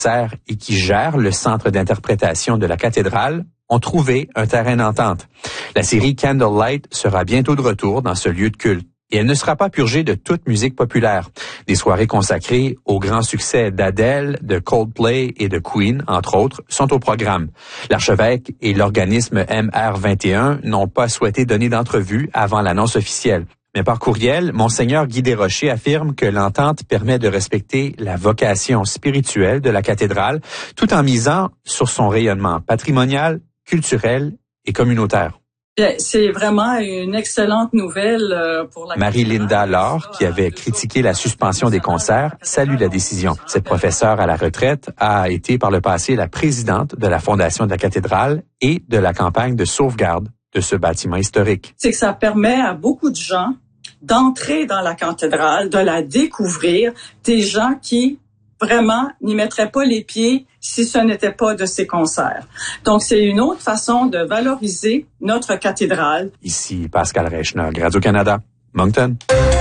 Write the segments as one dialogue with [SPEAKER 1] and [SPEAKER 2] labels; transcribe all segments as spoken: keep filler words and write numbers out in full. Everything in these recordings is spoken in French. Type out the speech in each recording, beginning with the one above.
[SPEAKER 1] et qui gère le centre d'interprétation de la cathédrale ont trouvé un terrain d'entente. La série Candlelight sera bientôt de retour dans ce lieu de culte. Et elle ne sera pas purgée de toute musique populaire. Des soirées consacrées aux grands succès d'Adele, de Coldplay et de Queen, entre autres, sont au programme. L'archevêque et l'organisme M R vingt et un n'ont pas souhaité donner d'entrevue avant l'annonce officielle. Mais par courriel, Monseigneur Guy Desrochers affirme que l'entente permet de respecter la vocation spirituelle de la cathédrale, tout en misant sur son rayonnement patrimonial, culturel et communautaire.
[SPEAKER 2] C'est vraiment une excellente nouvelle pour la
[SPEAKER 1] Marie-Linda Laure, qui avait critiqué la suspension des concerts, salue la décision. Cette professeure à la retraite a été par le passé la présidente de la Fondation de la cathédrale et de la campagne de sauvegarde de ce bâtiment historique.
[SPEAKER 2] C'est que ça permet à beaucoup de gens d'entrer dans la cathédrale, de la découvrir, des gens qui vraiment n'y mettraient pas les pieds si ce n'était pas de ces concerts. Donc, c'est une autre façon de valoriser notre cathédrale.
[SPEAKER 1] Ici Pascal Reichner, Radio-Canada, Moncton.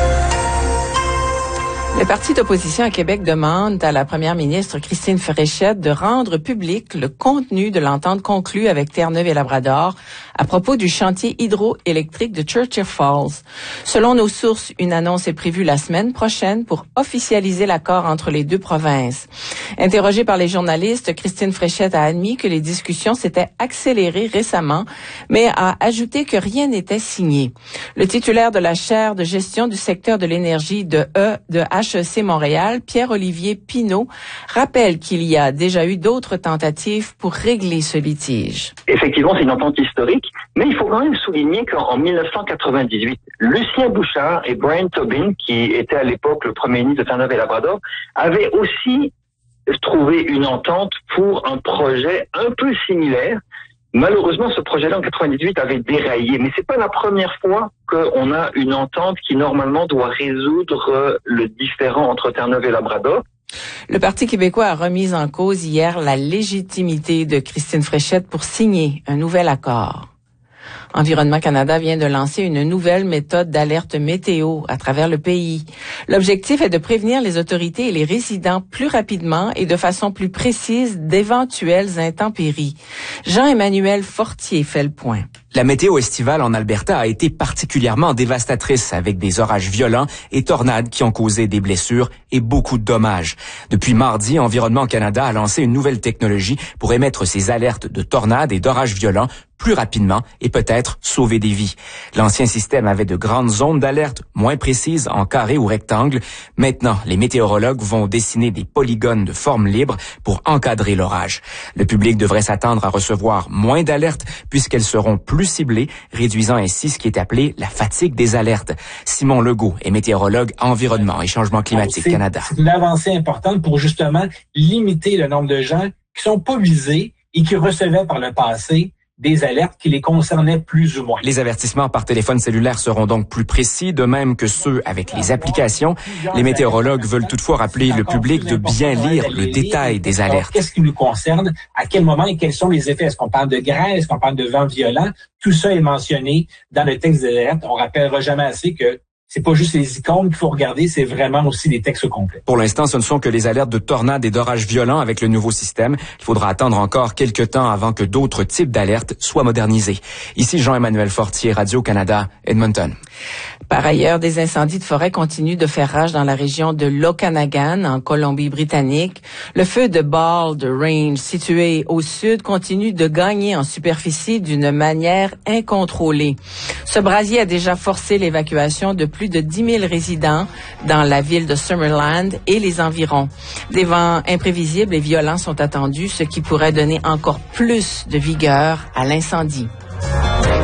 [SPEAKER 3] Le parti d'opposition à Québec demande à la première ministre Christine Fréchette de rendre public le contenu de l'entente conclue avec Terre-Neuve et Labrador à propos du chantier hydroélectrique de Churchill Falls. Selon nos sources, une annonce est prévue la semaine prochaine pour officialiser l'accord entre les deux provinces. Interrogée par les journalistes, Christine Fréchette a admis que les discussions s'étaient accélérées récemment, mais a ajouté que rien n'était signé. Le titulaire de la chaire de gestion du secteur de l'énergie de E de H E C Montréal, Pierre-Olivier Pinault, rappelle qu'il y a déjà eu d'autres tentatives pour régler ce litige.
[SPEAKER 4] Effectivement, c'est une entente historique, mais il faut quand même souligner qu'en dix-neuf cent quatre-vingt-dix-huit, Lucien Bouchard et Brian Tobin, qui était à l'époque le premier ministre de Terre-Neuve et Labrador, avaient aussi trouvé une entente pour un projet un peu similaire. Malheureusement, ce projet-là, en quatre-vingt-dix-huit, avait déraillé. Mais c'est pas la première fois qu'on a une entente qui, normalement, doit résoudre le différend entre Terre-Neuve et Labrador.
[SPEAKER 3] Le Parti québécois a remis en cause hier la légitimité de Christine Fréchette pour signer un nouvel accord. Environnement Canada vient de lancer une nouvelle méthode d'alerte météo à travers le pays. L'objectif est de prévenir les autorités et les résidents plus rapidement et de façon plus précise d'éventuelles intempéries. Jean-Emmanuel Fortier fait le point.
[SPEAKER 5] La météo estivale en Alberta a été particulièrement dévastatrice avec des orages violents et tornades qui ont causé des blessures et beaucoup de dommages. Depuis mardi, Environnement Canada a lancé une nouvelle technologie pour émettre ces alertes de tornades et d'orages violents plus rapidement et peut-être sauver des vies. L'ancien système avait de grandes zones d'alerte moins précises en carré ou rectangle. Maintenant, les météorologues vont dessiner des polygones de forme libre pour encadrer l'orage. Le public devrait s'attendre à recevoir moins d'alertes puisqu'elles seront plus ciblées, réduisant ainsi ce qui est appelé la fatigue des alertes. Simon Legault est météorologue Environnement et Changement climatique
[SPEAKER 6] c'est,
[SPEAKER 5] Canada.
[SPEAKER 6] C'est une avancée importante pour justement limiter le nombre de gens qui sont pas visés et qui recevaient par le passé des alertes qui les concernaient plus ou moins.
[SPEAKER 5] Les avertissements par téléphone cellulaire seront donc plus précis, de même que ceux avec les applications. Les météorologues veulent toutefois rappeler le public de bien lire le détail des alertes.
[SPEAKER 6] Qu'est-ce qui nous concerne, à quel moment et quels sont les effets? Est-ce qu'on parle de grêle? Est-ce qu'on parle de vent violent? Tout ça est mentionné dans le texte des alertes. On rappellera jamais assez que c'est pas juste les icônes qu'il faut regarder, c'est vraiment aussi des textes complets.
[SPEAKER 5] Pour l'instant, ce ne sont que les alertes de tornades et d'orages violents avec le nouveau système. Il faudra attendre encore quelques temps avant que d'autres types d'alertes soient modernisés. Ici Jean-Emmanuel Fortier, Radio-Canada, Edmonton.
[SPEAKER 3] Par ailleurs, des incendies de forêt continuent de faire rage dans la région de l'Okanagan, en Colombie-Britannique. Le feu de Bald Range, situé au sud, continue de gagner en superficie d'une manière incontrôlée. Ce brasier a déjà forcé l'évacuation de plus de dix mille résidents dans la ville de Summerland et les environs. Des vents imprévisibles et violents sont attendus, ce qui pourrait donner encore plus de vigueur à l'incendie.